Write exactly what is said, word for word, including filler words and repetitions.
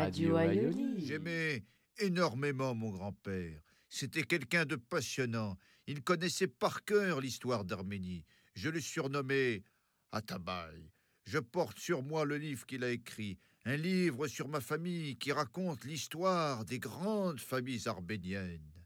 Radio Aïoli. J'aimais énormément mon grand-père. C'était quelqu'un de passionnant. Il connaissait par cœur l'histoire d'Arménie. Je le surnommais Atabaï. Je porte sur moi le livre qu'il a écrit, un livre sur ma famille qui raconte l'histoire des grandes familles arméniennes.